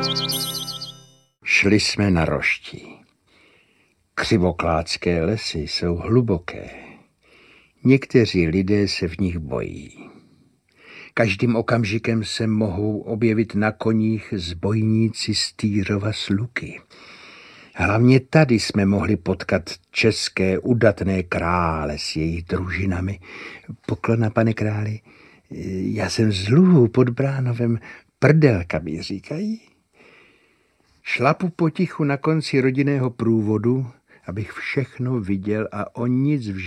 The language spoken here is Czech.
Šli jsme na roští. Křivoklátské lesy jsou hluboké. Někteří lidé se v nich bojí. Každým okamžikem se mohou objevit na koních zbojníci z Týrova s luky. Hlavně tady jsme mohli potkat české udatné krále s jejich družinami. Poklona, pane králi, já jsem z Luhu pod Bránovem, Prdelka mi říkají. Šlapu potichu na konci rodinného průvodu, abych všechno viděl a o nic v